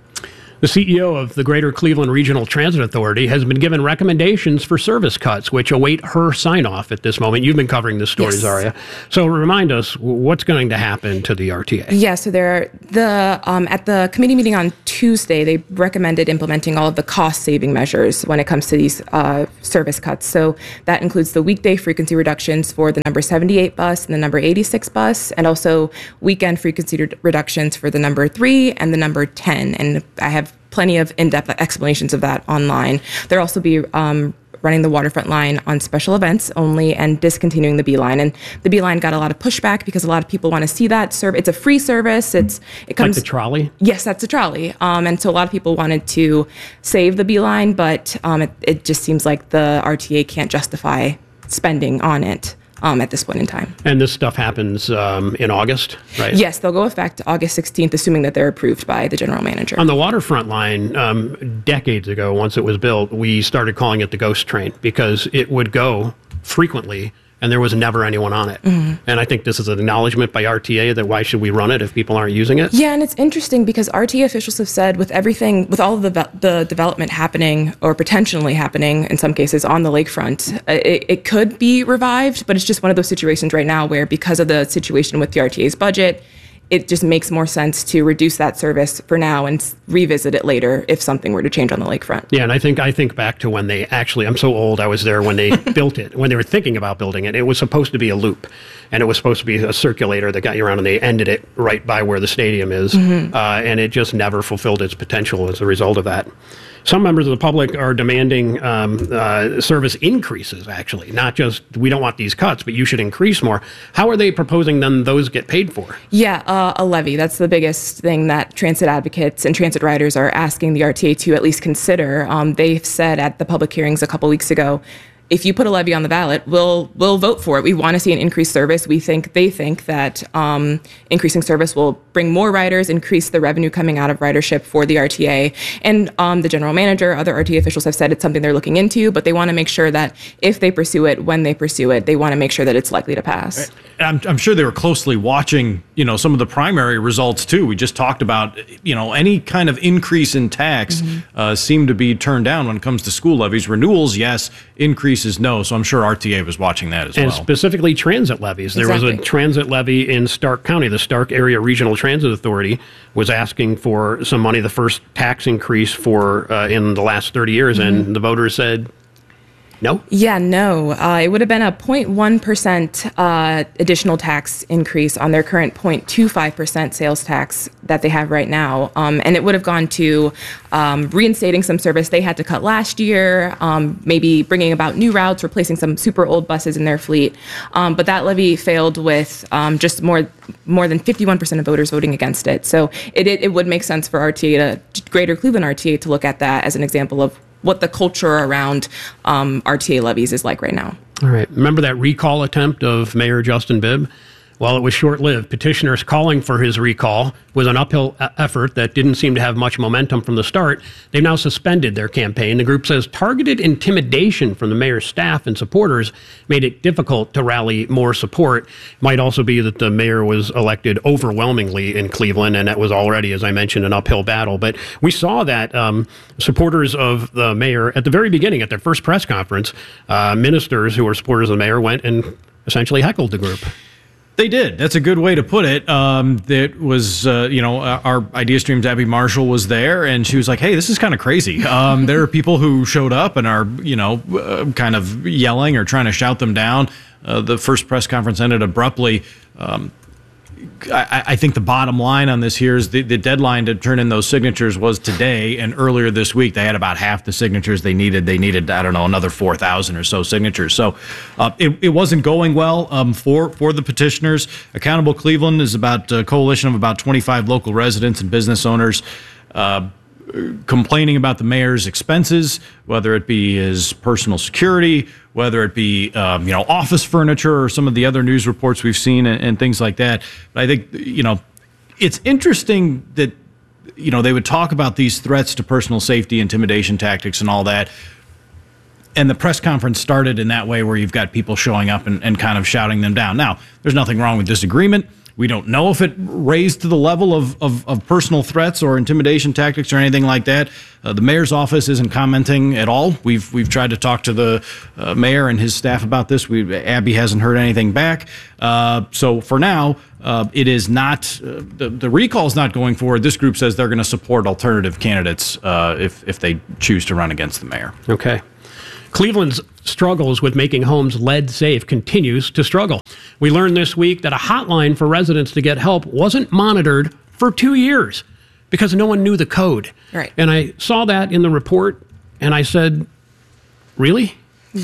The C E O of the Greater Cleveland Regional Transit Authority has been given recommendations for service cuts, which await her sign-off at this moment. You've been covering this story, yes. Zaria. So remind us, what's going to happen to the R T A? Yeah, so there, the um, at the committee meeting on Tuesday, they recommended implementing all of the cost-saving measures when it comes to these uh, service cuts. So that includes the weekday frequency reductions for the number seventy-eight bus and the number eighty-six bus, and also weekend frequency re- reductions for the number three and the number ten. And I have plenty of in-depth explanations of that online. There'll also be um, running the waterfront line on special events only and discontinuing the B line. And the B line got a lot of pushback because a lot of people want to see that serve. It's a free service. It's it comes like the trolley. Yes, that's a trolley. Um, and so a lot of people wanted to save the B line, but um, it, it just seems like the R T A can't justify spending on it. Um, at this point in time. And this stuff happens um, in August, right? Yes, they'll go effect August sixteenth, assuming that they're approved by the general manager. On the waterfront line, um, decades ago, once it was built, we started calling it the ghost train because it would go frequently and there was never anyone on it. Mm-hmm. And I think this is an acknowledgement by R T A that why should we run it if people aren't using it? Yeah, and it's interesting because R T A officials have said with everything, with all of the, the development happening or potentially happening in some cases on the lakefront, it, it could be revived, but it's just one of those situations right now where because of the situation with the R T A's budget, it just makes more sense to reduce that service for now and revisit it later if something were to change on the lakefront. Yeah, and I think I think back to when they actually, I'm so old, I was there when they built it, when they were thinking about building it. It was supposed to be a loop, and it was supposed to be a circulator that got you around, and they ended it right by where the stadium is, mm-hmm. uh, and it just never fulfilled its potential as a result of that. Some members of the public are demanding um, uh, service increases, actually, not just we don't want these cuts, but you should increase more. How are they proposing then those get paid for? Yeah, uh, a levy. That's the biggest thing that transit advocates and transit riders are asking the R T A to at least consider. Um, they've said at the public hearings a couple weeks ago, if you put a levy on the ballot, we'll we'll vote for it. We want to see an increased service. We think they think that um, increasing service will bring more riders, increase the revenue coming out of ridership for the R T A. And um, the general manager, other R T A officials have said it's something they're looking into, but they want to make sure that if they pursue it, when they pursue it, they want to make sure that it's likely to pass. I'm, I'm sure they were closely watching, you know, some of the primary results too. We just talked about, you know, any kind of increase in tax mm-hmm. uh, seemed to be turned down when it comes to school levies. Renewals, yes. Increases, no. So I'm sure R T A was watching that as and well. And specifically transit levies. There exactly. was a transit levy in Stark County. The Stark Area Regional Transit Authority was asking for some money, the first tax increase for uh, in the last thirty years, mm-hmm. and the voters said, no? Yeah, no. Uh, it would have been a zero point one percent uh, additional tax increase on their current zero point two five percent sales tax that they have right now. Um, and it would have gone to um, reinstating some service they had to cut last year, um, maybe bringing about new routes, replacing some super old buses in their fleet. Um, but that levy failed with um, just more more than fifty-one percent of voters voting against it. So it, it, it would make sense for R T A, to Greater Cleveland R T A, to look at that as an example of what the culture around um, R T A levies is like right now. All right. Remember that recall attempt of Mayor Justin Bibb? Well, it was short-lived. Petitioners calling for his recall was an uphill effort that didn't seem to have much momentum from the start. They've now suspended their campaign. The group says targeted intimidation from the mayor's staff and supporters made it difficult to rally more support. It might also be that the mayor was elected overwhelmingly in Cleveland, and that was already, as I mentioned, an uphill battle. But we saw that um, supporters of the mayor, at the very beginning, at their first press conference, uh, ministers who were supporters of the mayor went and essentially heckled the group. They did. That's a good way to put it. Um, that was, uh, you know, our IdeaStream's Abby Marshall was there, and she was like, hey, this is kind of crazy. Um, there are people who showed up and are, you know, uh, kind of yelling or trying to shout them down. Uh, the first press conference ended abruptly. Um, I, I think the bottom line on this here is the, the deadline to turn in those signatures was today, and earlier this week they had about half the signatures they needed. They needed, I don't know, another four thousand or so signatures. So uh, it, it wasn't going well um, for, for the petitioners. Accountable Cleveland is about a coalition of about twenty-five local residents and business owners. Uh, complaining about the mayor's expenses, whether it be his personal security, whether it be um, you know office furniture or some of the other news reports we've seen and, and things like that. But I think you know it's interesting that you know they would talk about these threats to personal safety, intimidation tactics, and all that. And the press conference started in that way where you've got people showing up and, and kind of shouting them down. Now, there's nothing wrong with disagreement. We don't know if it raised to the level of, of, of personal threats or intimidation tactics or anything like that. Uh, the mayor's office isn't commenting at all. We've we've tried to talk to the uh, mayor and his staff about this. We Abby hasn't heard anything back. Uh, so for now, uh, it is not uh, the the recall is not going forward. This group says they're going to support alternative candidates uh, if if they choose to run against the mayor. Okay. Cleveland's struggles with making homes lead safe continues to struggle. We learned this week that a hotline for residents to get help wasn't monitored for two years because no one knew the code. Right. And I saw that in the report and I said, really?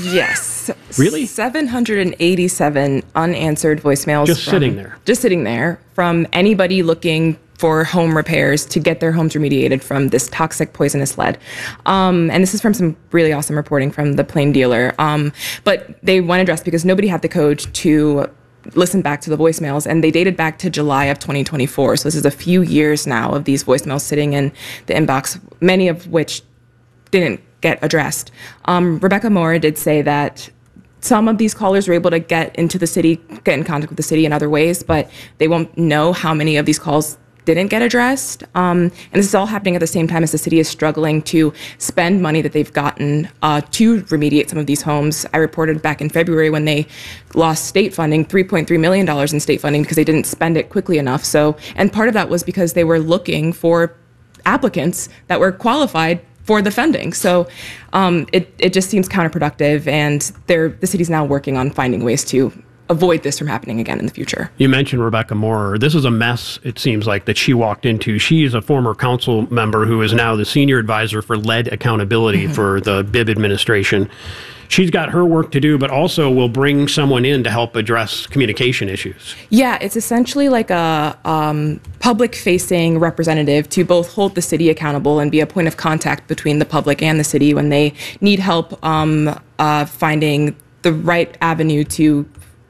Yes. Really? seven hundred eighty-seven unanswered voicemails. Just from, sitting there. Just sitting there from anybody looking for home repairs to get their homes remediated from this toxic poisonous lead. Um, and this is from some really awesome reporting from the Plain Dealer. Um, but they went addressed because nobody had the code to listen back to the voicemails, and they dated back to July of twenty twenty-four. So this is a few years now of these voicemails sitting in the inbox, many of which didn't get addressed. Um, Rebecca Moore did say that some of these callers were able to get into the city, get in contact with the city in other ways, but they won't know how many of these calls didn't get addressed. Um, and this is all happening at the same time as the city is struggling to spend money that they've gotten uh, to remediate some of these homes. I reported back in February when they lost state funding, three point three million dollars in state funding because they didn't spend it quickly enough. So, and part of that was because they were looking for applicants that were qualified for the funding. So um, it, it just seems counterproductive, and they're, the city's now working on finding ways to avoid this from happening again in the future. You mentioned Rebecca Moore. This is a mess, it seems like, that she walked into. She is a former council member who is now the senior advisor for lead accountability mm-hmm. for the Bibb administration. She's got her work to do, but also will bring someone in to help address communication issues. Yeah, it's essentially like a um, public-facing representative to both hold the city accountable and be a point of contact between the public and the city when they need help um, uh, finding the right avenue to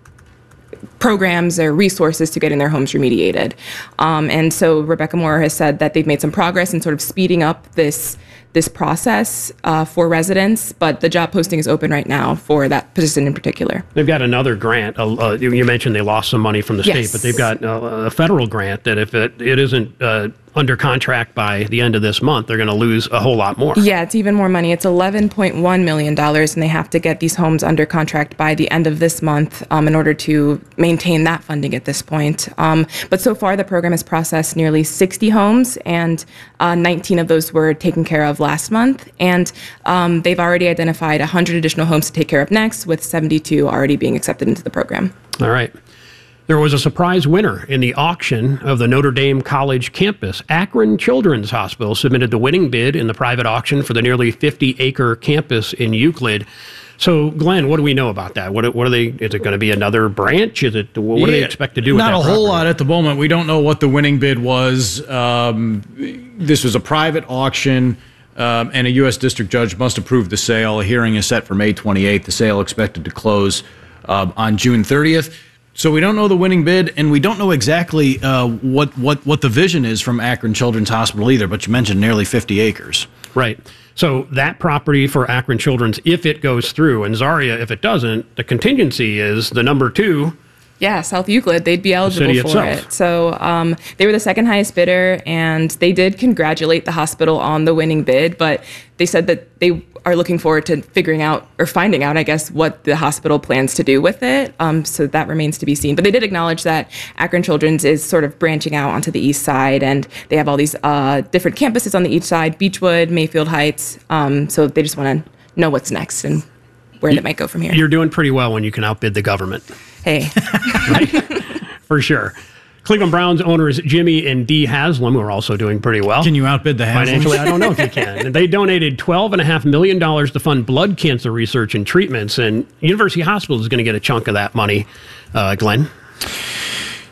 programs or resources to getting their homes remediated. Um, and so Rebecca Moore has said that they've made some progress in sort of speeding up this this process uh, for residents, but the job posting is open right now for that position in particular. They've got another grant. Uh, uh, you mentioned they lost some money from the yes. state, but they've got uh, a federal grant that if it, it isn't uh, under contract by the end of this month, they're going to lose a whole lot more. Yeah, it's even more money. It's eleven point one million dollars, and they have to get these homes under contract by the end of this month um, in order to maintain that funding at this point. Um, but so far, the program has processed nearly sixty homes, and uh, nineteen of those were taken care of last month. And um, they've already identified one hundred additional homes to take care of next, with seventy-two already being accepted into the program. All right. There was a surprise winner in the auction of the Notre Dame College campus. Akron Children's Hospital submitted the winning bid in the private auction for the nearly fifty acre campus in Euclid. So, Glenn, what do we know about that? What, what are they? Is it going to be another branch? Is it? What yeah, do they expect to do with that? Not a property? whole lot at the moment. We don't know what the winning bid was. Um, this was a private auction, um, and a U S district judge must approve the sale. A hearing is set for May twenty-eighth. The sale expected to close uh, on June thirtieth. So we don't know the winning bid, and we don't know exactly uh, what, what, what the vision is from Akron Children's Hospital either, but you mentioned nearly fifty acres. Right. So that property for Akron Children's, if it goes through, and Zaria, if it doesn't, the contingency is the number two. Yeah, South Euclid, they'd be eligible for itself. it. So um, they were the second highest bidder, and they did congratulate the hospital on the winning bid, but they said that they are looking forward to figuring out, or finding out, I guess, what the hospital plans to do with it. Um, so that remains to be seen. But they did acknowledge that Akron Children's is sort of branching out onto the east side, and they have all these uh, different campuses on the east side, Beechwood, Mayfield Heights. Um, so they just want to know what's next and where you, it might go from here. You're doing pretty well when you can outbid the government. Hey. Right? For sure. Cleveland Browns owners Jimmy and Dee Haslam are also doing pretty well. Can you outbid the Haslams? Financially, I don't know if you can. They donated twelve point five million dollars to fund blood cancer research and treatments, and University Hospital is going to get a chunk of that money. Uh, Glenn?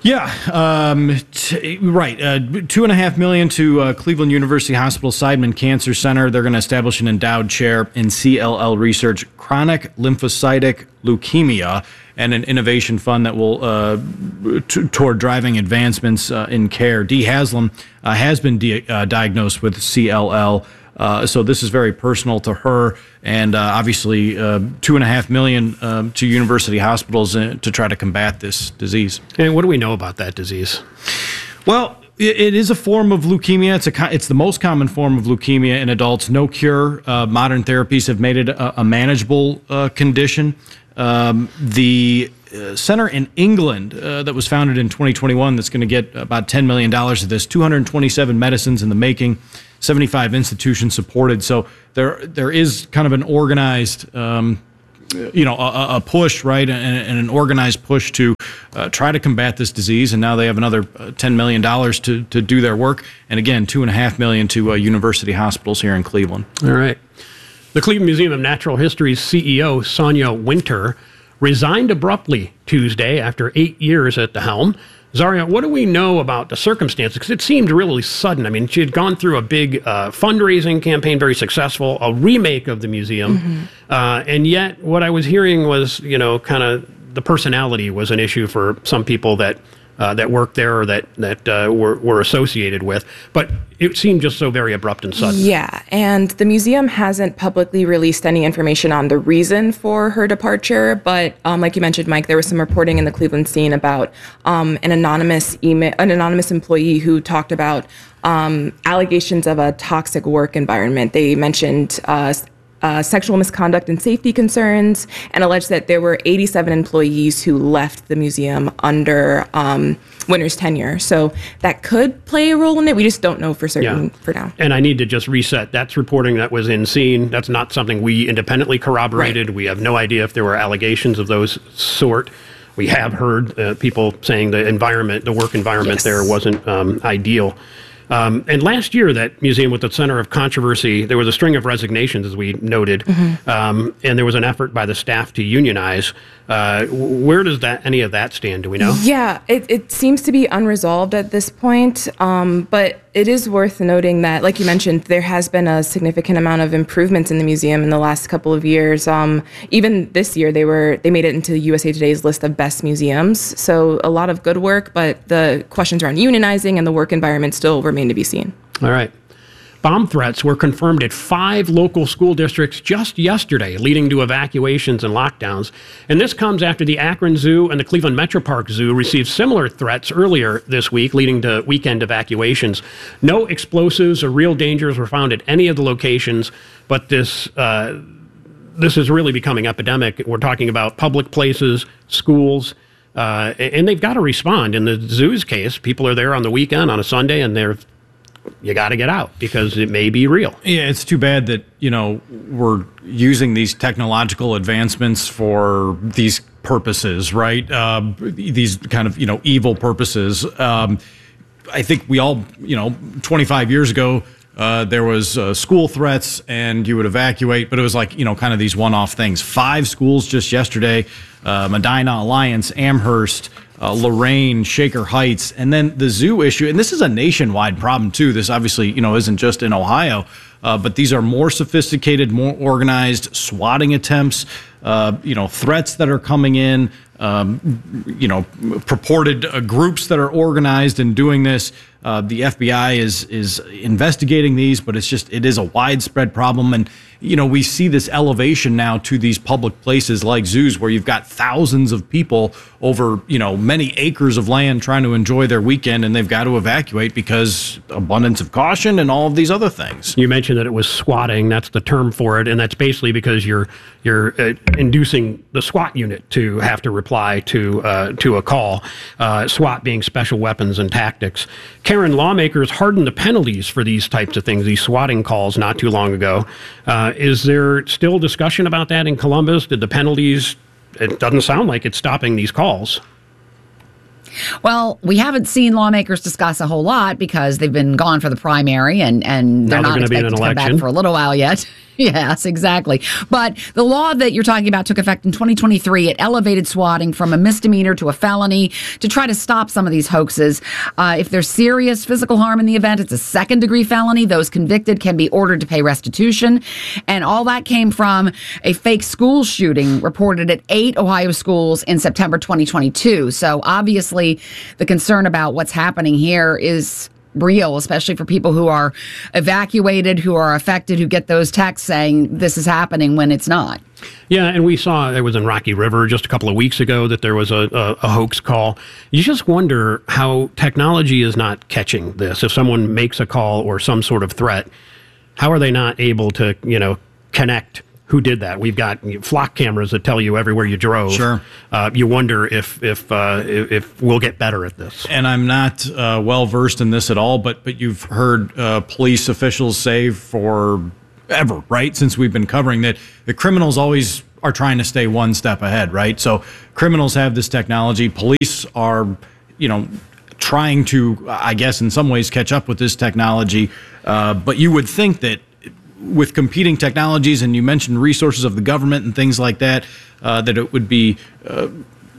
Yeah, um, t- right. Uh, two and a half million to uh, Cleveland University Hospital Seidman Cancer Center. They're going to establish an endowed chair in C L L research, chronic lymphocytic leukemia, and an innovation fund that will uh, t- toward driving advancements uh, in care. Dee Haslam uh, has been di- uh, diagnosed with C L L. Uh, so this is very personal to her, and uh, obviously uh, two and a half million uh, to university hospitals uh, to try to combat this disease. And what do we know about that disease? Well, it, it is a form of leukemia. It's a it's the most common form of leukemia in adults. No cure. Uh, modern therapies have made it a, a manageable uh, condition. Um, the uh, center in England uh, that was founded in twenty twenty-one that's going to get about ten million dollars of this, two hundred twenty-seven medicines in the making, seventy-five institutions supported. So there there is kind of an organized, um, you know, a, a push, right, and, and an organized push to uh, try to combat this disease. And now they have another uh, ten million dollars to, to do their work. And again, two and a half million to uh, university hospitals here in Cleveland. All right. The Cleveland Museum of Natural History's C E O, Sonia Winter, resigned abruptly Tuesday after eight years at the helm. Zaria, what do we know about the circumstances? Because it seemed really sudden. I mean, she had gone through a big uh, fundraising campaign, very successful, a remake of the museum. Mm-hmm. Uh, and yet what I was hearing was, you know, kind of the personality was an issue for some people that uh, that worked there or that, that uh, were, were associated with. But it seemed just so very abrupt and sudden. Yeah, and the museum hasn't publicly released any information on the reason for her departure, but um, like you mentioned, Mike, there was some reporting in the Cleveland Scene about um, an anonymous email, an anonymous employee who talked about um, allegations of a toxic work environment. They mentioned uh, Uh, sexual misconduct and safety concerns, and alleged that there were eighty-seven employees who left the museum under um, Winter's tenure. So that could play a role in it. We just don't know for certain yeah. for now. And I need to just reset. That's reporting that was in Scene. That's not something we independently corroborated. Right. We have no idea if there were allegations of those sort. We have heard uh, people saying the environment, the work environment yes. there wasn't um, ideal. Um, and last year, that museum was the center of controversy. There was a string of resignations, as we noted, mm-hmm. um, and there was an effort by the staff to unionize. Uh, where does that any of that stand? Do we know? Yeah, it, it seems to be unresolved at this point, um, but it is worth noting that, like you mentioned, there has been a significant amount of improvements in the museum in the last couple of years. Um, even this year, they were they made it into U S A Today's list of best museums. So a lot of good work, but the questions around unionizing and the work environment still remain to be seen. All right. Bomb threats were confirmed at five local school districts just yesterday, leading to evacuations and lockdowns. And this comes after the Akron Zoo and the Cleveland Metro Park Zoo received similar threats earlier this week, leading to weekend evacuations. No explosives or real dangers were found at any of the locations, but this uh, this is really becoming epidemic. We're talking about public places, schools, uh, and they've got to respond. In the zoo's case, people are there on the weekend, on a Sunday, and they're you got to get out because it may be real. Yeah, it's too bad that, you know, we're using these technological advancements for these purposes, right? Uh, these kind of, you know, evil purposes. Um, I think we all, you know, twenty-five years ago, uh, there was uh, school threats and you would evacuate, but it was like, you know, kind of these one-off things. Five schools just yesterday, uh, Medina, Alliance, Amherst, Uh, Lorraine, Shaker Heights, and then the zoo issue. And this is a nationwide problem, too. This obviously, you know, isn't just in Ohio, uh, but these are more sophisticated, more organized swatting attempts, uh, you know, threats that are coming in, um, you know, purported uh, groups that are organized and doing this. Uh, the F B I is is investigating these, but it's just, it is a widespread problem. And, you know, we see this elevation now to these public places like zoos where you've got thousands of people over, you know, many acres of land trying to enjoy their weekend, and they've got to evacuate because abundance of caution and all of these other things. You mentioned that it was swatting. That's the term for it, and that's basically because you're you're uh, inducing the SWAT unit to have to reply to uh, to a call. Uh, SWAT being special weapons and tactics. Karen, lawmakers hardened the penalties for these types of things, these swatting calls, not too long ago. Uh, is there still discussion about that in Columbus? Did the penalties, it doesn't sound like it's stopping these calls. Well, we haven't seen lawmakers discuss a whole lot because they've been gone for the primary and, and they're Now not they're expected be to come back for a little while yet. Yes, exactly. But the law that you're talking about took effect in twenty twenty-three. It elevated swatting from a misdemeanor to a felony to try to stop some of these hoaxes. Uh, if there's serious physical harm in the event, it's a second degree felony. Those convicted can be ordered to pay restitution. And all that came from a fake school shooting reported at eight Ohio schools in September twenty twenty-two. So obviously the concern about what's happening here is real, especially for people who are evacuated, who are affected, who get those texts saying this is happening when it's not. Yeah, and we saw it was in Rocky River just a couple of weeks ago that there was a, a, a hoax call. You just wonder how technology is not catching this. If someone makes a call or some sort of threat, how are they not able to, you know, connect who did that? We've got flock cameras that tell you everywhere you drove. Sure. Uh, you wonder if if, uh, if if we'll get better at this. And I'm not uh, well versed in this at all, but but you've heard uh, police officials say for ever, right, since we've been covering that the criminals always are trying to stay one step ahead, right? So criminals have this technology. Police are, you know, trying to, I guess, in some ways, catch up with this technology. Uh, but you would think that with competing technologies, and you mentioned resources of the government and things like that, uh, that it would be uh,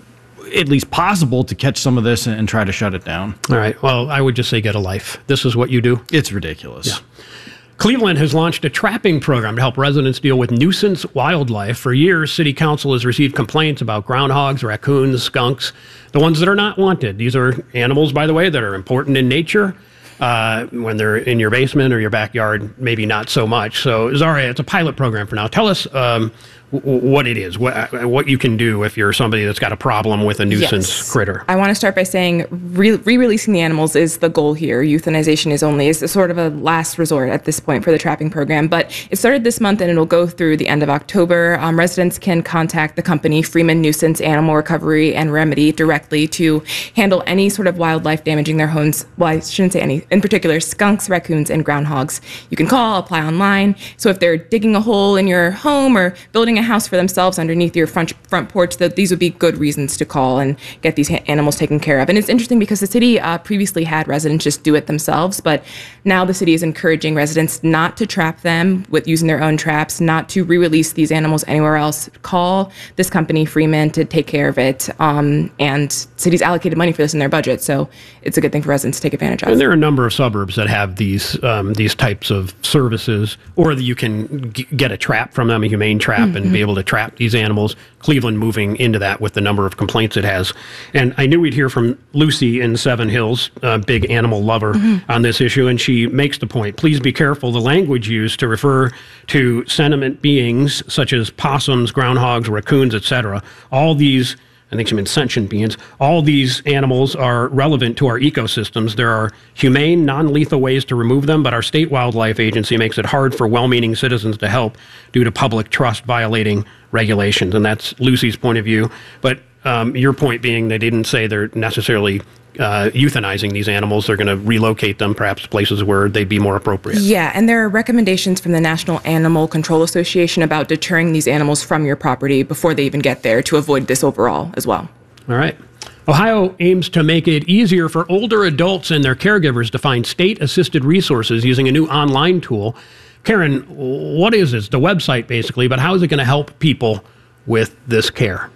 at least possible to catch some of this and, and try to shut it down. All right. Well, I would just say get a life. This is what you do. It's ridiculous. Yeah. Cleveland has launched a trapping program to help residents deal with nuisance wildlife. For years, City Council has received complaints about groundhogs, raccoons, skunks, the ones that are not wanted. These are animals, by the way, that are important in nature. Uh, when they're in your basement or your backyard, maybe not so much. So, Zaria, it's a pilot program for now. Tell us um, w- what it is, what, what you can do if you're somebody that's got a problem with a nuisance yes. critter. I want to start by saying re- re-releasing the animals is the goal here. Euthanization is only is sort of a last resort at this point for the trapping program. But it started this month and it'll go through the end of October. Um, residents can contact the company Freeman Nuisance Animal Recovery and Remedy directly to handle any sort of wildlife damaging their homes. Well, I shouldn't say any. In particular, skunks, raccoons, and groundhogs. You can call, apply online. So if they're digging a hole in your home or building a house for themselves underneath your front front porch, that these would be good reasons to call and get these ha- animals taken care of. And it's interesting because the city uh, previously had residents just do it themselves, but now the city is encouraging residents not to trap them with using their own traps, not to re-release these animals anywhere else. Call this company, Freeman, to take care of it. Um, and city's allocated money for this in their budget, so it's a good thing for residents to take advantage of. And there are a number of suburbs that have these um, these types of services, or that you can g- get a trap from them, a humane trap, mm-hmm. and be able to trap these animals. Cleveland moving into that with the number of complaints it has. And I knew we'd hear from Lucy in Seven Hills, a big animal lover, mm-hmm. on this issue, and she makes the point, please be careful the language used to refer to sentient beings such as possums, groundhogs, raccoons, et cetera. All these I think she meant sentient beings. All these animals are relevant to our ecosystems. There are humane, non-lethal ways to remove them, but our state wildlife agency makes it hard for well-meaning citizens to help due to public trust violating regulations. And that's Lucy's point of view. But um, your point being they didn't say they're necessarily uh, euthanizing these animals. They're going to relocate them perhaps places where they'd be more appropriate. Yeah, and there are recommendations from the National Animal Control Association about deterring these animals from your property before they even get there to avoid this overall as well. All right. Ohio aims to make it easier for older adults and their caregivers to find state-assisted resources using a new online tool. Karen, what is this? The website, basically, but how is it going to help people with this care?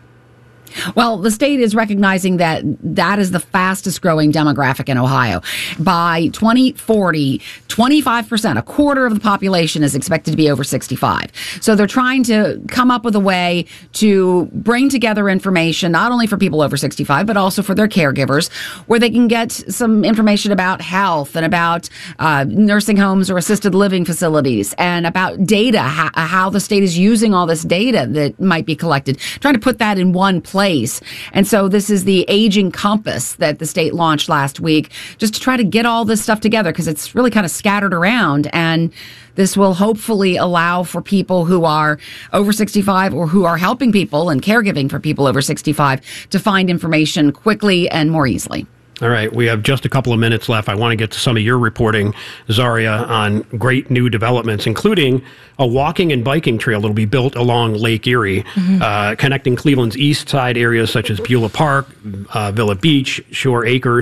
Well, the state is recognizing that that is the fastest growing demographic in Ohio. By twenty forty, twenty-five percent, a quarter of the population is expected to be over sixty-five. So they're trying to come up with a way to bring together information, not only for people over sixty-five, but also for their caregivers, where they can get some information about health and about uh, nursing homes or assisted living facilities and about data, how, how the state is using all this data that might be collected, trying to put that in one place. And so this is the Aging Compass that the state launched last week, just to try to get all this stuff together because it's really kind of scattered around. And this will hopefully allow for people who are over sixty-five or who are helping people and caregiving for people over sixty-five to find information quickly and more easily. All right, we have just a couple of minutes left. I want to get to some of your reporting, Zaria, on great new developments, including a walking and biking trail that will be built along Lake Erie, mm-hmm. uh, connecting Cleveland's east side areas such as Beulah Park, uh, Villa Beach, Shore Acres.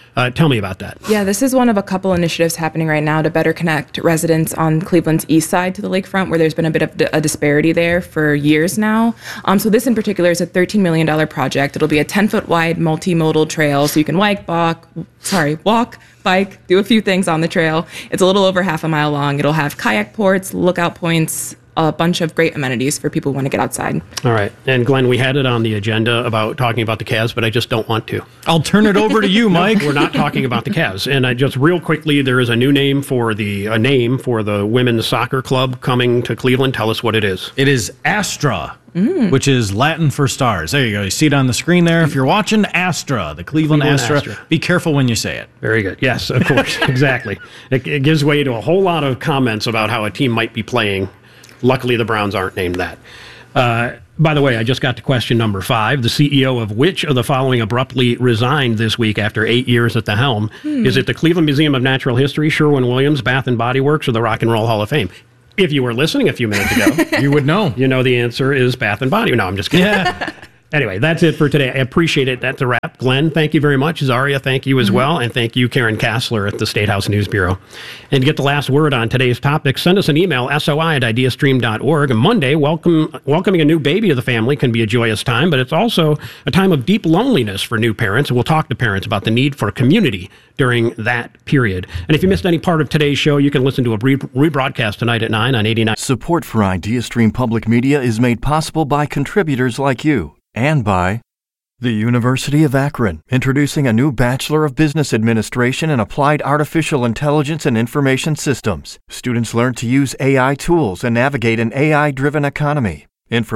Uh, tell me about that. Yeah, this is one of a couple initiatives happening right now to better connect residents on Cleveland's east side to the lakefront, where there's been a bit of a disparity there for years now. Um, so this in particular is a thirteen million dollars project. It'll be a ten-foot wide multimodal trail, so you can walk, walk, sorry, walk, bike, do a few things on the trail. It's a little over half a mile long. It'll have kayak ports, lookout points, a bunch of great amenities for people who want to get outside. All right. And Glenn, we had it on the agenda about talking about the Cavs, but I just don't want to. I'll turn it over to you, Mike. No, we're not talking about the Cavs. And I just real quickly, there is a new name for the a name for the women's soccer club coming to Cleveland. Tell us what it is. It is Astra, mm. which is Latin for stars. There you go. You see it on the screen there. If you're watching, Astra, the Cleveland, Cleveland Astra. Astra. Be careful when you say it. Very good. Yes, of course. Exactly. It, it gives way to a whole lot of comments about how a team might be playing. Luckily, the Browns aren't named that. Uh, by the way, I just got to question number five. The C E O of which of the following abruptly resigned this week after eight years at the helm? Hmm. Is it the Cleveland Museum of Natural History, Sherwin-Williams, Bath and Body Works, or the Rock and Roll Hall of Fame? If you were listening a few minutes ago, you would know. You know the answer is Bath and Body. No, I'm just kidding. Yeah. Anyway, that's it for today. I appreciate it. That's a wrap. Glenn, thank you very much. Zaria, thank you as mm-hmm. well. And thank you, Karen Kassler at the State House News Bureau. And to get the last word on today's topic, send us an email, soi at ideastream dot org. And Monday, welcome, welcoming a new baby to the family can be a joyous time, but it's also a time of deep loneliness for new parents. And we'll talk to parents about the need for community during that period. And if you missed any part of today's show, you can listen to a re- rebroadcast tonight at nine on eighty-nine. Support for IdeaStream Public Media is made possible by contributors like you. And by the University of Akron, introducing a new Bachelor of Business Administration in Applied Artificial Intelligence and Information Systems. Students learn to use A I tools and navigate an A I-driven economy. Information